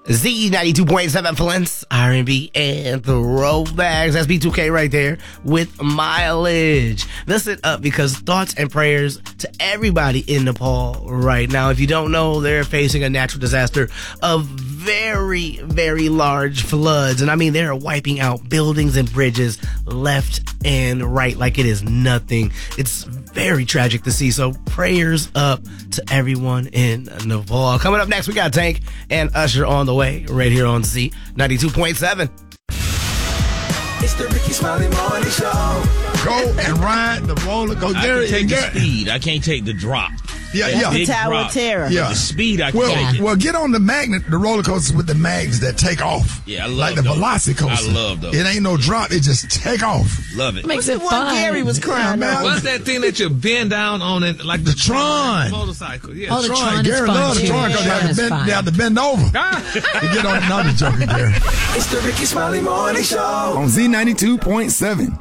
Z92.7 Flint's R&B and throwbacks. That's B2K right there with Mileage. Listen up, because thoughts and prayers to everybody in Nepal right now. If you don't know, they're facing a natural disaster of very, very large floods. And I mean, they're wiping out buildings and bridges left and right like it is nothing. It's very tragic to see. So prayers up to everyone in Nepal. Coming up next, we got Tank and Usher on the way right here on Z 92.7. It's the Ricky Smiley Morning Show. Go and ride the roller coaster. I can take the speed. I can't take the drop. Yeah. The Tower of Terror. Yeah. The speed I can take it. Well, get on the roller coasters with the mags that take off. Yeah, I love like the those. Velocicoaster. I love those. It ain't no drop. It just take off. Love it. Makes it fun. Gary was crying man. out. What's that thing that you bend down on it, like The Tron. motorcycle? Yeah. Oh, the Tron is Gary fun, loves the too. Tron because Tron is you fun. have to bend over. You get on another joking, Gary. It's the Ricky Smiley Morning Show. On Z92.7.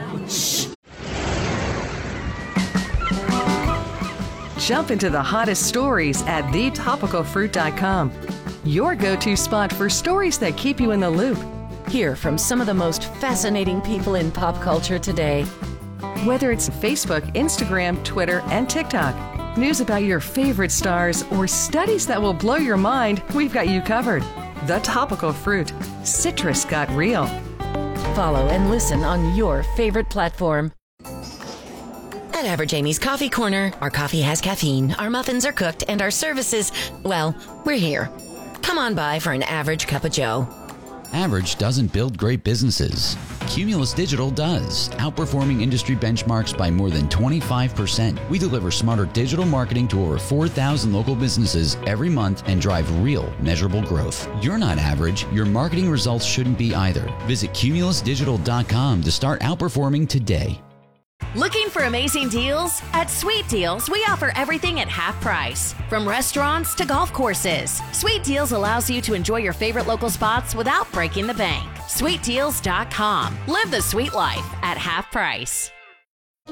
Jump into the hottest stories at thetopicalfruit.com. Your go-to spot for stories that keep you in the loop. Hear from some of the most fascinating people in pop culture today. Whether it's Facebook, Instagram, Twitter, and TikTok, news about your favorite stars, or studies that will blow your mind, we've got you covered. The Topical Fruit. Citrus got real. Follow and listen on your favorite platform. At Average Amy's Coffee Corner, our coffee has caffeine, our muffins are cooked, and our services, well, we're here. Come on by for an average cup of joe. Average doesn't build great businesses. Cumulus Digital does, outperforming industry benchmarks by more than 25%. We deliver smarter digital marketing to over 4,000 local businesses every month and drive real, measurable growth. You're not average. Your marketing results shouldn't be either. Visit cumulusdigital.com to start outperforming today. Looking for amazing deals? At Sweet Deals, we offer everything at half price. From restaurants to golf courses, Sweet Deals allows you to enjoy your favorite local spots without breaking the bank. SweetDeals.com. Live the sweet life at half price.